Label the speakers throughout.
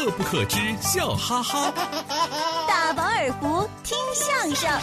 Speaker 1: 乐不可支，笑哈哈；
Speaker 2: 大饱耳福，听相声。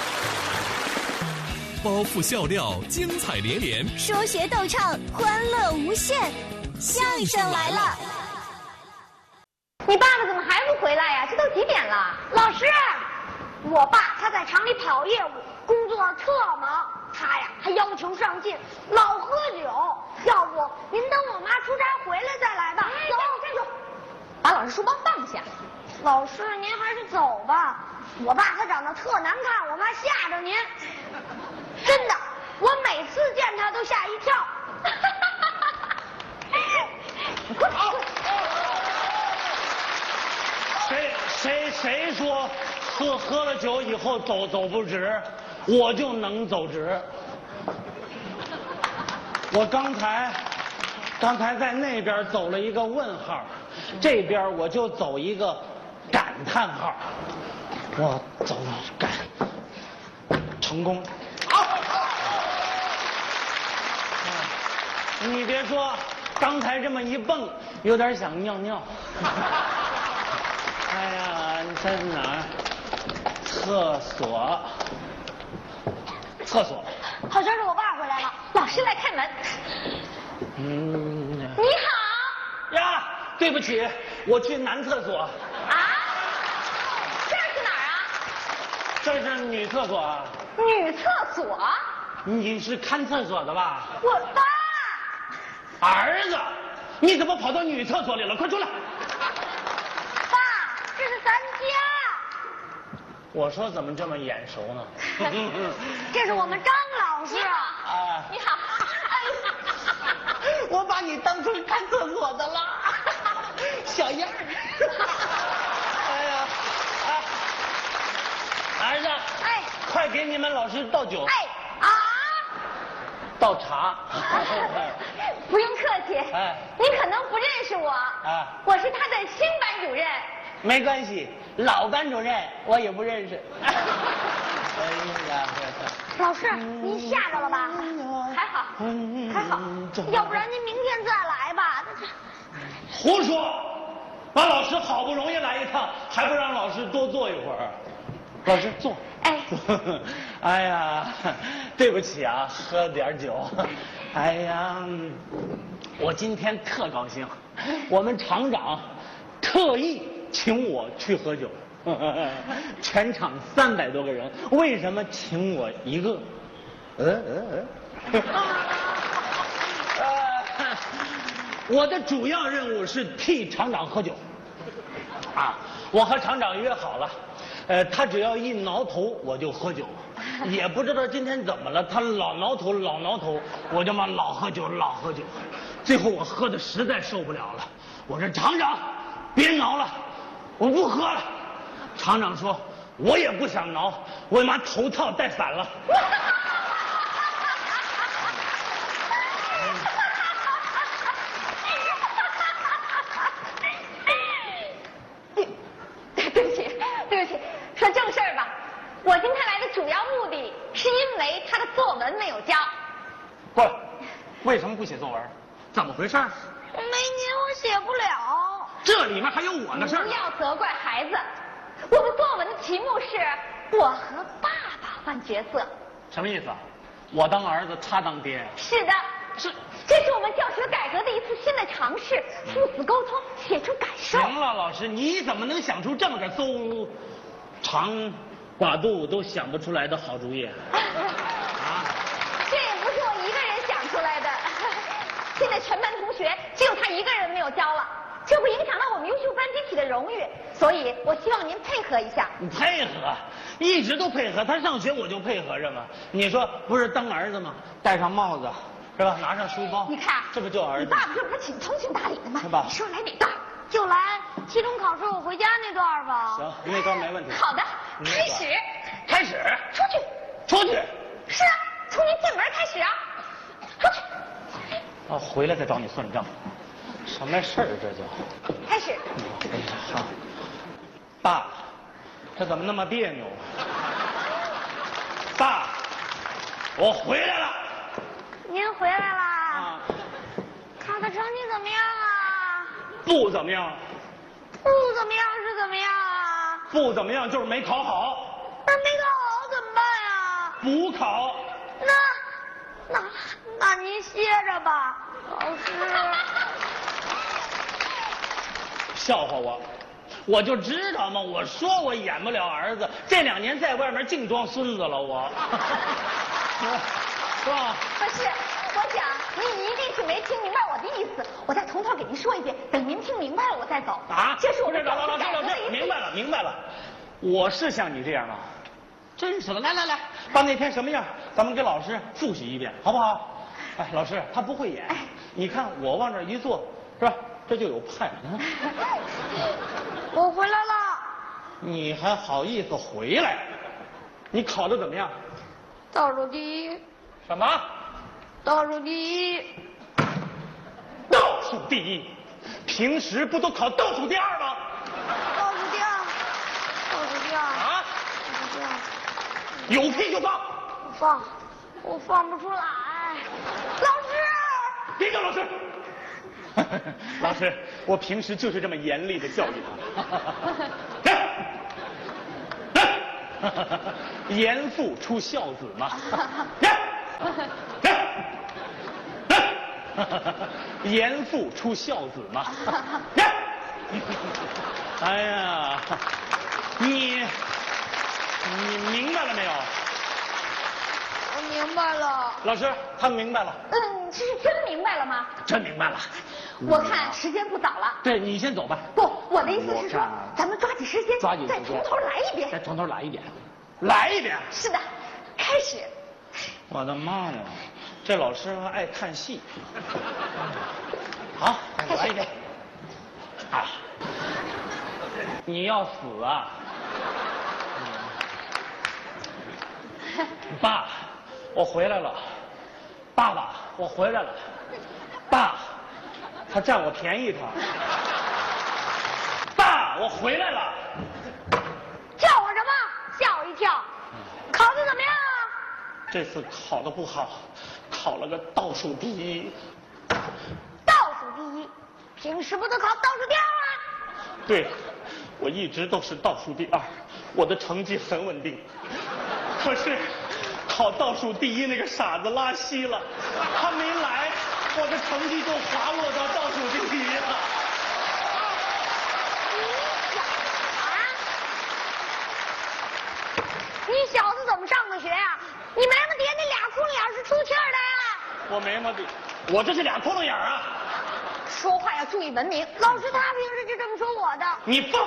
Speaker 1: 包袱笑料，精彩连连；
Speaker 2: 说学逗唱，欢乐无限。相声来了！
Speaker 3: 你爸爸怎么还不回来呀？这都几点了？
Speaker 4: 老师，我爸他在厂里跑业务，工作特忙。他呀还要求上进，老喝酒。要不您等我妈出差回来再来吧。走，站住！
Speaker 3: 把老师书包放下。
Speaker 4: 老师，您还是走吧。我爸他长得特难看，我怕吓着您。真的，我每次见他都吓一跳。
Speaker 5: 谁说喝了酒以后走不直，我就能走直。我刚才在那边走了一个问号，这边我就走一个感叹号。我走感成功。你别说，刚才这么一蹦，有点想尿尿。哎呀，你在哪儿？厕所。
Speaker 4: 好像是我爸回来了。
Speaker 3: 老师来开门。你好。
Speaker 5: 呀，对不起，我去男厕所。
Speaker 3: 啊？这是哪儿啊？
Speaker 5: 这是女厕所啊。
Speaker 3: 女厕所？
Speaker 5: 你是看厕所的吧？
Speaker 3: 我爸。
Speaker 5: 儿子，你怎么跑到女厕所里了？快出来！
Speaker 4: 爸，这是咱家。
Speaker 5: 我说怎么这么眼熟呢？
Speaker 4: 这是我们张老师。
Speaker 5: 啊，
Speaker 3: 你好。
Speaker 5: 我把你当成看厕所的了，小样儿。哎呀，儿子，
Speaker 4: 哎，
Speaker 5: 快给你们老师倒酒。
Speaker 4: 哎啊，
Speaker 5: 倒茶。
Speaker 3: 不用客气。
Speaker 5: 哎，
Speaker 3: 您可能不认识我。
Speaker 5: 啊，
Speaker 3: 我是他的新班主任。
Speaker 5: 没关系，老班主任我也不认识。哎呀，
Speaker 4: 老师，您吓着了吧？
Speaker 3: 还好，还好。
Speaker 4: 要不然您明天再来吧。
Speaker 5: 胡说！把老师好不容易来一趟，还不让老师多坐一会儿？老师坐。
Speaker 3: 哎。
Speaker 5: 哎呀，对不起啊，喝点酒。哎呀，我今天特高兴，我们厂长特意请我去喝酒。全场300多个人，为什么请我一个？我的主要任务是替厂长喝酒。啊，我和厂长约好了，他只要一挠头我就喝酒，也不知道今天怎么了，他老挠头，我就嘛老喝酒。最后我喝的实在受不了了，我说厂长，别挠了，我不喝了。厂长说，我也不想挠，我妈头套戴反了。
Speaker 3: 对不起，说正事儿吧。我今天来的主要目的是因为他的作文没有交。
Speaker 5: 不，为什么不写作文？怎么回事？
Speaker 4: 没您我写不了。
Speaker 5: 这里面还有我的事儿。
Speaker 3: 不要责怪孩子。我的作文的题目是我和爸爸换角色。
Speaker 5: 什么意思啊？我当儿子，他当爹。
Speaker 3: 是的，这是我们教学改革的一次新的尝试，父子沟通，写出感受。
Speaker 5: 行了，老师，你怎么能想出这么个邹长寡肚都想不出来的好主意？啊？
Speaker 3: 这也不是我一个人想出来的，现在全班同学只有他一个人没有交了。这会影响到我们优秀班集体的荣誉，所以我希望您配合一下。
Speaker 5: 你配合，一直都配合，他上学我就配合着嘛。你说不是当儿子吗？戴上帽子，是吧？拿上书包，
Speaker 3: 你看，
Speaker 5: 这不就儿子？
Speaker 3: 你爸爸这不是挺通情达理的吗？
Speaker 5: 是吧？
Speaker 3: 你说来哪段？
Speaker 4: 就来期中考试我回家那段吧。
Speaker 5: 行，那段没问题。
Speaker 3: 好的，开始。
Speaker 5: 开始。
Speaker 3: 出去。
Speaker 5: 出去。
Speaker 3: 是啊，从您进门开始啊。出去。
Speaker 5: 啊，回来再找你算账。什么事儿这就？
Speaker 3: 开始。
Speaker 5: 好，爸，这怎么那么别扭？爸，我回来了。
Speaker 4: 您回来啦？
Speaker 5: 啊，
Speaker 4: 考的成绩怎么样啊？
Speaker 5: 不怎么样。
Speaker 4: 不怎么样是怎么样啊？
Speaker 5: 不怎么样就是没考好。
Speaker 4: 那没考好怎么办呀？
Speaker 5: 补考。
Speaker 4: 那您歇着吧，老师。
Speaker 5: 笑话我，我就知道嘛，我说我演不了儿子，这2年在外面净装孙子了，我。是吧？
Speaker 3: 不是，我想您一定是没听明白我的意思，我再从头给您说一遍，等您听明白了我再走。
Speaker 5: 啊？
Speaker 3: 这是我
Speaker 5: 不是，
Speaker 3: 的
Speaker 5: 老师，明白了。我是像你这样啊，真是的。来，把那天什么样，咱们给老师复习一遍，好不好？哎，老师他不会演，你看我往这一坐，是吧？这就有派。
Speaker 4: 我回来了。
Speaker 5: 你还好意思回来？你考得怎么样？
Speaker 4: 倒数第一。
Speaker 5: 什么？
Speaker 4: 倒数第一。
Speaker 5: 倒数第一？平时不都考倒数第2吗？
Speaker 4: 倒数第2。
Speaker 5: 啊？
Speaker 4: 倒数第2。
Speaker 5: 有屁就放。
Speaker 4: 我放不出来。老师。
Speaker 5: 别叫老师。老师，我平时就是这么严厉的教育他。严父出孝子嘛。严父出孝子嘛。哎呀，你明白了没有？
Speaker 4: 我明白了。
Speaker 5: 老师，他明白了。
Speaker 3: 这是真明白了吗？
Speaker 5: 真明白了。
Speaker 3: 我看时间不早了。
Speaker 5: 对，你先走吧。
Speaker 3: 不，我的意思是说，咱们抓紧时间，再从头来一遍。
Speaker 5: 再从头来一遍。来一遍。
Speaker 3: 是的，开始。
Speaker 5: 我的妈呀，这老师还爱看戏。好，来一遍。啊，你要死啊！爸，我回来了。爸爸，我回来了。爸，他占我便宜他。爸，我回来了。
Speaker 4: 叫我什么？吓我一跳。考得怎么样啊？
Speaker 5: 这次考得不好，考了个倒数第一。
Speaker 4: 倒数第一？平时不都考倒数第2吗？
Speaker 5: 对，我一直都是倒数第2，我的成绩很稳定。可是考倒数第一那个傻子拉稀了，他没来，我的成绩就滑落到倒数第1了。
Speaker 4: 你小子怎么上的学呀？你眉毛底下那俩窟窿眼是出气儿的呀？
Speaker 5: 我眉毛底，我这是俩窟窿眼啊！
Speaker 3: 说话要注意文明。
Speaker 4: 老师他平时就这么说我的。
Speaker 5: 你放！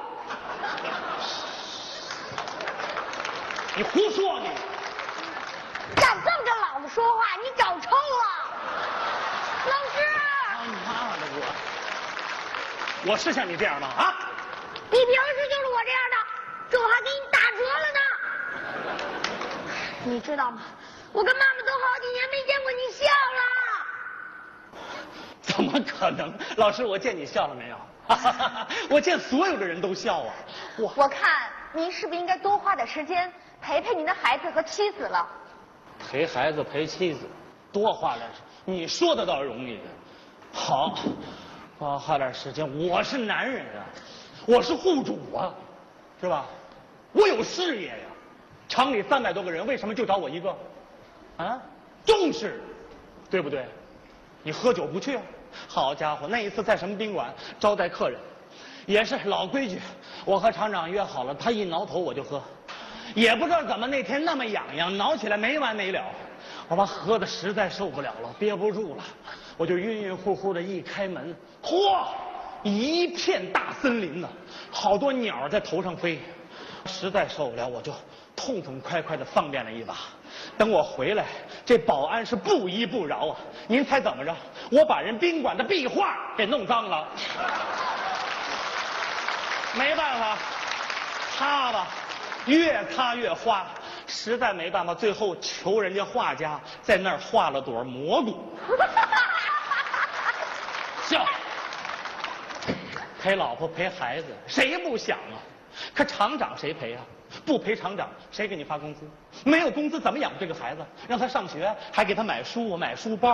Speaker 5: 你胡说你！
Speaker 4: 敢瞪着老子说话，你找抽了！老师！
Speaker 5: 你妈的我是像你这样吗？啊？
Speaker 4: 你平时就是我这样的，这我还给你打折了呢。你知道吗？我跟妈妈都好几年没见过你笑了。
Speaker 5: 怎么可能？老师，我见你笑了没有？我见所有的人都笑啊！
Speaker 3: 我看您是不是应该多花点时间陪陪您的孩子和妻子了？
Speaker 5: 陪孩子陪妻子，多花点时间，你说的倒容易。好，多花点时间。我是男人啊，我是户主啊，是吧？我有事业呀。厂里300多个人，为什么就找我一个？啊，重视，对不对？你喝酒不去啊？好家伙，那一次在什么宾馆招待客人，也是老规矩，我和厂长约好了，他一挠头我就喝，也不知道怎么那天那么痒痒，挠起来没完没了，我把喝的实在受不了了，憋不住了，我就晕晕乎乎的一开门，嚯，一片大森林呢，好多鸟在头上飞，实在受不了，我就痛痛快快的放便了一把。等我回来，这保安是不依不饶啊！您猜怎么着？我把人宾馆的壁画给弄脏了，没办法，擦吧，越擦越花，实在没办法，最后求人家画家在那儿画了朵蘑菇。笑，陪老婆陪孩子，谁不想啊？可厂长谁陪啊？不陪厂长，谁给你发工资？没有工资怎么养这个孩子？让他上学，还给他买书、买书包。